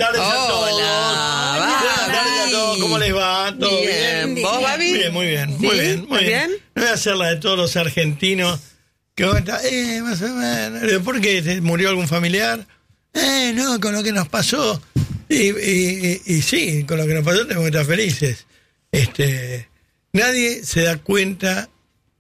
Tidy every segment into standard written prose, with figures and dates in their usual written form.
tardes a todos. Hola, Buenas tardes a todos. ¿Cómo les va? ¿Todo bien? ¿Vos, Babi? Bien, muy bien, ¿Sí? muy bien, muy bien. ¿Bien? No voy a hacer la de todos los argentinos que van a estar, más o menos. ¿Por qué? ¿Murió algún familiar? No, con lo que nos pasó. Y sí, con lo que nos pasó tenemos que estar felices. Nadie se da cuenta,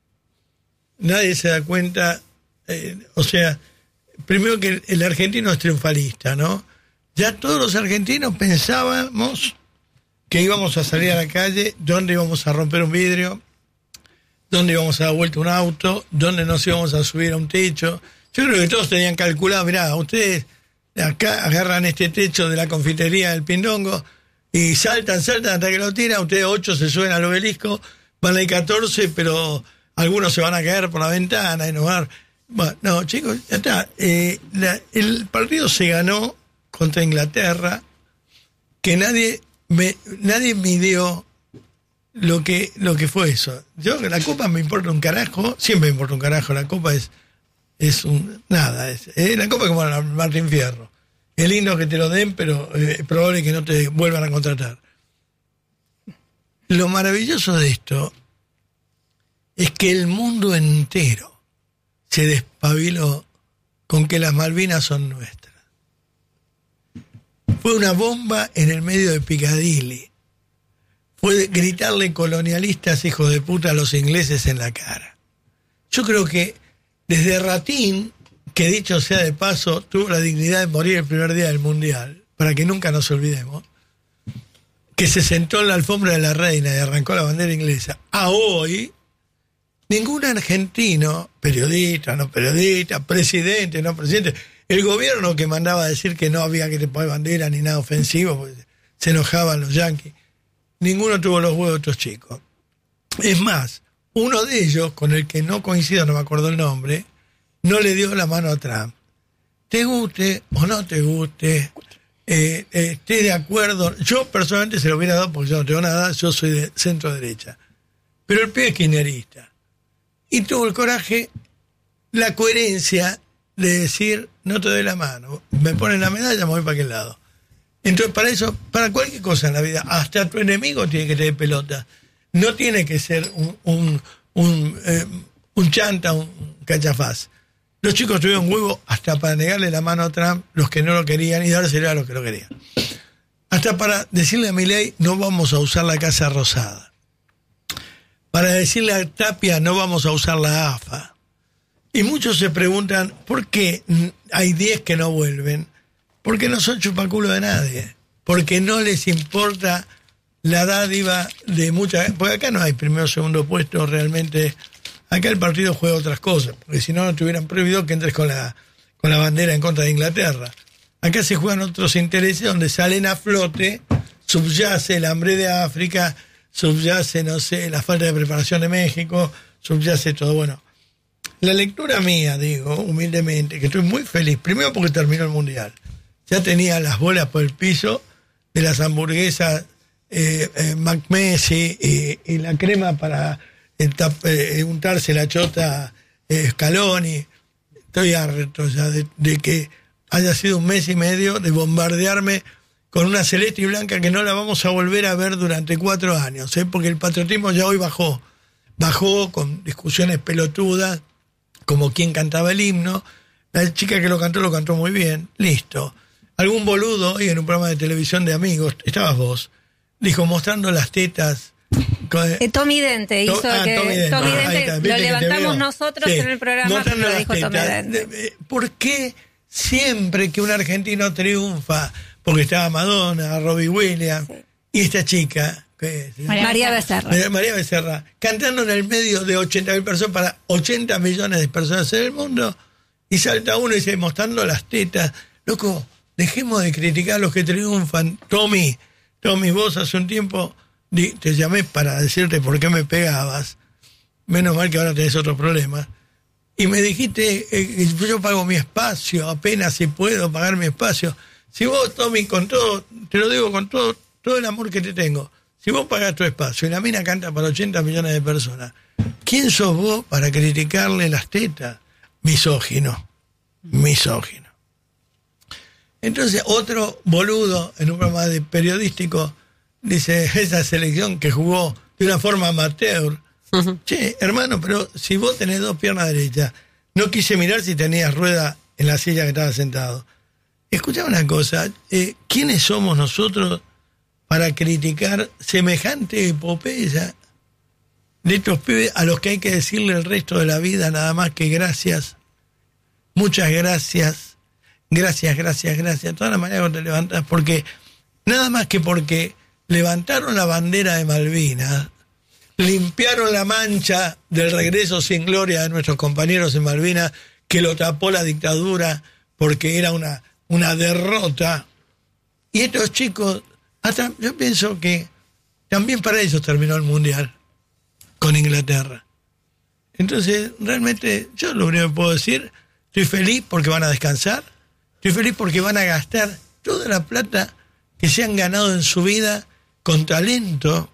o sea, primero que el argentino es triunfalista, ¿no? Ya todos los argentinos pensábamos que íbamos a salir a la calle, dónde íbamos a romper un vidrio, dónde íbamos a dar vuelta un auto, dónde nos íbamos a subir a un techo. Yo creo que todos tenían calculado, mirá, ustedes acá agarran este techo de la confitería del Pindongo y saltan hasta que lo tiran, ustedes 8 se suben al obelisco, van a ir 14, pero algunos se van a caer por la ventana y no van. Bueno, no, chicos, ya está. El partido se ganó contra Inglaterra, que nadie midió lo que fue eso. Yo, la Copa me importa un carajo, siempre me importa un carajo, la Copa es un nada, la Copa es como la Martín Fierro. Es lindo que te lo den, pero es probable que no te vuelvan a contratar. Lo maravilloso de esto es que el mundo entero se despabiló con que las Malvinas son nuestras. Fue una bomba en el medio de Piccadilly. Fue gritarle colonialistas hijos de puta a los ingleses en la cara. Yo creo que desde Ratín, que dicho sea de paso, tuvo la dignidad de morir el primer día del Mundial, para que nunca nos olvidemos, que se sentó en la alfombra de la reina y arrancó la bandera inglesa, a hoy, ningún argentino, periodista, no periodista, presidente, no presidente, el gobierno que mandaba a decir que no había que poner bandera ni nada ofensivo, porque se enojaban los yanquis, ninguno tuvo los huevos de estos chicos. Es más, uno de ellos, con el que no coincido, no me acuerdo el nombre, no le dio la mano a Trump. Te guste o no te guste, esté de acuerdo. Yo personalmente se lo hubiera dado porque yo no tengo nada, yo soy de centro derecha. Pero el pibe es kirchnerista. Y tuvo el coraje, la coherencia de decir, no te doy la mano, me ponen la medalla, me voy para aquel lado. Entonces, para eso, para cualquier cosa en la vida, hasta tu enemigo tiene que tener pelota. No tiene que ser un chanta, un cachafaz. Los chicos tuvieron huevo hasta para negarle la mano a Trump, los que no lo querían, y dársela a los que lo querían. Hasta para decirle a Milei, no vamos a usar la Casa Rosada. Para decirle a Tapia, no vamos a usar la AFA. Y muchos se preguntan, ¿por qué hay 10 que no vuelven? Porque no son chupaculo de nadie. Porque no les importa la dádiva de muchas... Porque acá no hay primero o segundo puesto realmente. Acá el partido juega otras cosas. Porque si no, no te hubieran prohibido que entres con la bandera en contra de Inglaterra. Acá se juegan otros intereses donde salen a flote, subyace el hambre de África, subyace, no sé, la falta de preparación de México, subyace todo. Bueno, la lectura mía, digo, humildemente, que estoy muy feliz. Primero porque terminó el Mundial. Ya tenía las bolas por el piso de las hamburguesas McMessi y la crema para untarse la chota Scaloni. Estoy harto ya de que haya sido un mes y medio de bombardearme con una celeste y blanca que no la vamos a volver a ver durante 4 años, porque el patriotismo ya hoy bajó con discusiones pelotudas, como quién cantaba el himno. La chica que lo cantó muy bien, listo. Algún boludo hoy en un programa de televisión de amigos, estabas vos, dijo, mostrando las tetas. Tommy Dente hizo Tommy Dente lo levantamos nosotros en el programa, pero lo dijo Tommy Dente. ¿Por qué siempre que un argentino triunfa, porque estaba Madonna, Robbie Williams, y esta chica, María Becerra, cantando en el medio de 80.000 personas para 80 millones de personas en el mundo, y salta uno y dice, mostrando las tetas, loco, dejemos de criticar a los que triunfan. Tommy, vos hace un tiempo te llamé para decirte por qué me pegabas, menos mal que ahora tenés otros problemas, y me dijiste, yo pago mi espacio, apenas si puedo pagar mi espacio. Si vos, Tommy, con todo, te lo digo con todo el amor que te tengo, si vos pagás tu espacio y la mina canta para 80 millones de personas, ¿quién sos vos para criticarle las tetas? Misógino. Entonces otro boludo en un programa periodístico dice, esa selección que jugó de una forma amateur. Che, hermano, pero si vos tenés 2 piernas derechas, no quise mirar si tenías rueda en la silla que estaba sentado. Escuchame una cosa, ¿quiénes somos nosotros para criticar semejante epopeya de estos pibes a los que hay que decirle el resto de la vida nada más que gracias, muchas gracias, gracias, de todas las maneras cuando te levantas, porque nada más que porque levantaron la bandera de Malvinas, limpiaron la mancha del regreso sin gloria de nuestros compañeros en Malvinas, que lo tapó la dictadura porque era una derrota, y estos chicos, hasta yo pienso que también para ellos terminó el Mundial con Inglaterra. Entonces, realmente, yo lo único que puedo decir, estoy feliz porque van a descansar, estoy feliz porque van a gastar toda la plata que se han ganado en su vida con talento,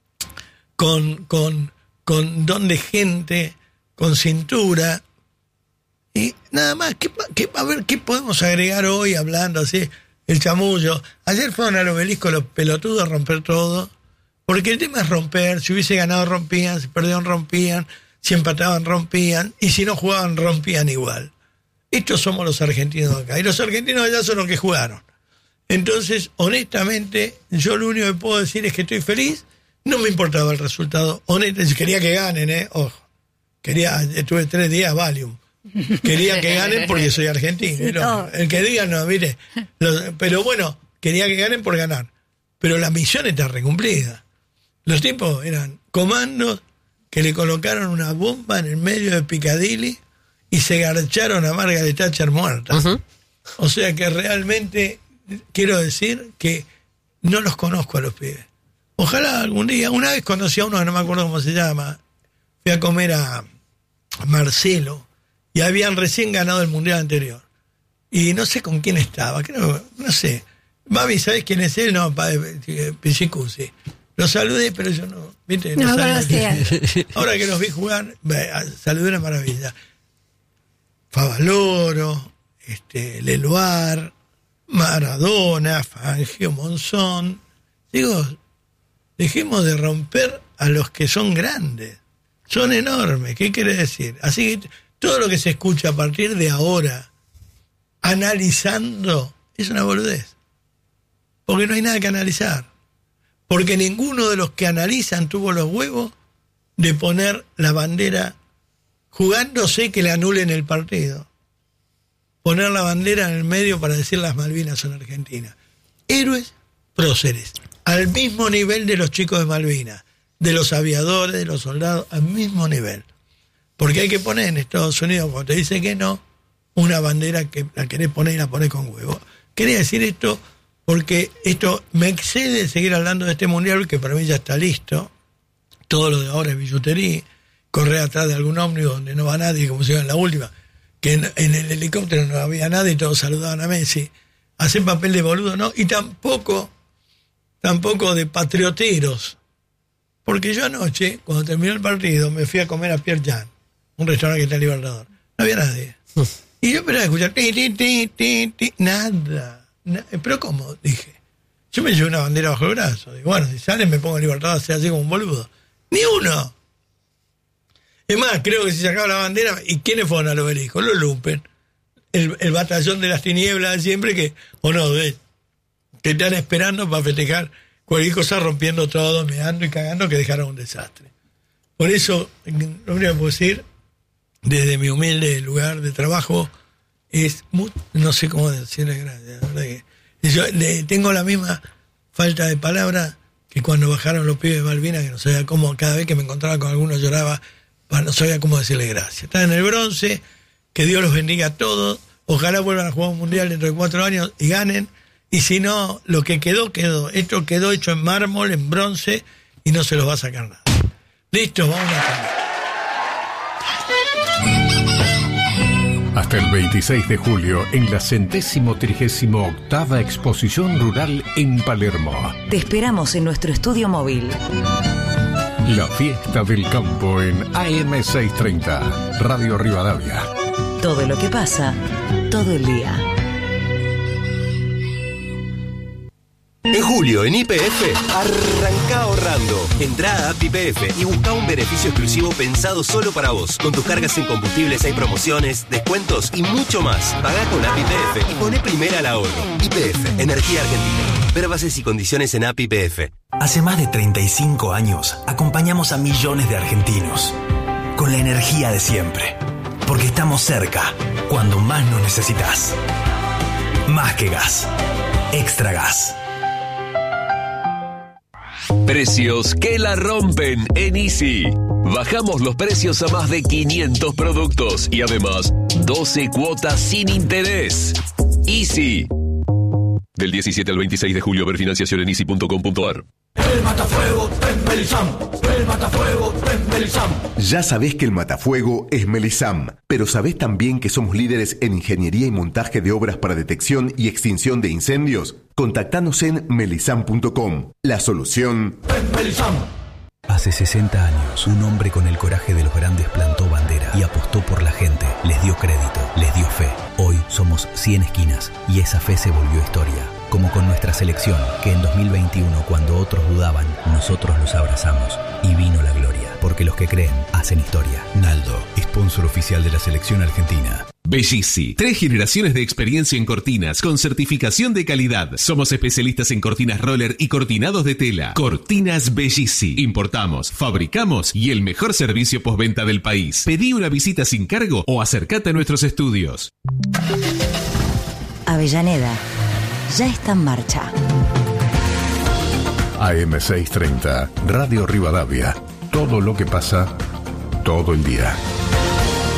con don de gente, con cintura, y nada más. A ver, ¿qué podemos agregar hoy hablando así? El chamullo. Ayer fueron al obelisco los pelotudos a romper todo, porque el tema es romper. Si hubiese ganado rompían, si perdieron rompían, si empataban rompían, y si no jugaban rompían igual. Estos somos los argentinos acá, y los argentinos allá son los que jugaron. Entonces, honestamente, yo lo único que puedo decir es que estoy feliz. No me importaba el resultado, honestamente, quería que ganen, ojo. Estuve 3 días Valium. Quería que ganen porque soy argentino. No, el que diga no, mire. Pero bueno, quería que ganen por ganar. Pero la misión está recumplida. Los tipos eran comandos que le colocaron una bomba en el medio de Piccadilly y se garcharon a Margaret Thatcher muerta. Uh-huh. O sea que realmente quiero decir que no los conozco a los pibes. Ojalá algún día. Una vez conocí a uno que no me acuerdo cómo se llama. Fui a comer a Marcelo y habían recién ganado el mundial anterior. Y no sé con quién estaba, creo, no sé. Mami, ¿sabés quién es él? No, Pichicusi. Lo saludé, pero yo no, ¿viste? No ahora que los vi jugar, saludé una maravilla. Favaloro, Leloir, Maradona, Fangio, Monzón. Digo, dejemos de romper a los que son grandes. Son enormes, ¿qué quiere decir? Así que todo lo que se escucha a partir de ahora, analizando, es una boludez. Porque no hay nada que analizar. Porque ninguno de los que analizan tuvo los huevos de poner la bandera, jugándose que le anulen el partido. Poner la bandera en el medio para decir las Malvinas son Argentinas. Héroes, próceres. Al mismo nivel de los chicos de Malvinas, de los aviadores, de los soldados, al mismo nivel. Porque hay que poner en Estados Unidos, cuando te dice que no, una bandera que la querés poner y la ponés con huevo. Quería decir esto porque esto me excede seguir hablando de este mundial, que para mí ya está listo. Todo lo de ahora es billutería, correr atrás de algún ómnibus donde no va nadie, como se llama en la última, que en el helicóptero no había nadie y todos saludaban a Messi. Hacer papel de boludo, no, y tampoco de patrioteros. Porque yo anoche, cuando terminó el partido, me fui a comer a Pierre Jan, un restaurante que está en Libertador. No había nadie. Y yo esperaba escuchar nada. Pero ¿cómo? Dije. Yo me llevé una bandera bajo el brazo. Digo, bueno, si salen me pongo en Libertador, así como un boludo. ¡Ni uno! Es más, creo que si sacaba la bandera, ¿y quiénes fueron al obelisco? Los lumpen. El batallón de las tinieblas de siempre que están esperando para festejar cualquier cosa, rompiendo todo, meando y cagando, que dejaron un desastre. Por eso, lo único que puedo decir, desde mi humilde lugar de trabajo, es, no sé cómo decirle gracias, la verdad que yo tengo la misma falta de palabras que cuando bajaron los pibes de Malvinas, que no sabía cómo, cada vez que me encontraba con alguno lloraba, no sabía cómo decirle gracias. Están en el bronce, que Dios los bendiga a todos, ojalá vuelvan a jugar un mundial dentro de 4 años y ganen, y si no, lo que quedó. Esto quedó hecho en mármol, en bronce, y no se los va a sacar nada. Listo, vamos a cambiar. Hasta el 26 de julio, en la 138ª Exposición Rural en Palermo. Te esperamos en nuestro estudio móvil. La fiesta del campo en AM630, Radio Rivadavia. Todo lo que pasa, todo el día. julio en YPF, arranca ahorrando. Entrá a App YPF y busca un beneficio exclusivo pensado solo para vos. Con tus cargas en combustibles hay promociones, descuentos y mucho más. Pagá con App YPF y poné primera al ahorro. YPF, Energía Argentina. Ver bases y condiciones en App YPF. Hace más de 35 años acompañamos a millones de argentinos con la energía de siempre. Porque estamos cerca cuando más nos necesitas. Más que gas. Extra gas. Precios que la rompen en Easy. Bajamos los precios a más de 500 productos y además 12 cuotas sin interés. Easy. Del 17 al 26 de julio, ver financiación en easy.com.ar. El matafuego es Melisam. El matafuego es Melisam. Ya sabés que el matafuego es Melisam, pero ¿sabés también que somos líderes en ingeniería y montaje de obras para detección y extinción de incendios? Contactanos en melisam.com. La solución es Melisam. Hace 60 años, un hombre con el coraje de los grandes plantó bandera y apostó por la gente, les dio crédito, les dio fe. Hoy somos 100 esquinas y esa fe se volvió historia. Como con nuestra selección, que en 2021, cuando otros dudaban, nosotros los abrazamos y vino la gloria. Porque los que creen, hacen historia. Naldo, sponsor oficial de la selección argentina. Bellissi, 3 generaciones de experiencia en cortinas con certificación de calidad. Somos especialistas en cortinas roller y cortinados de tela. Cortinas Bellissi. Importamos, fabricamos y el mejor servicio postventa del país. Pedí una visita sin cargo o acércate a nuestros estudios. Avellaneda ya está en marcha. AM630, Radio Rivadavia. Todo lo que pasa, todo el día.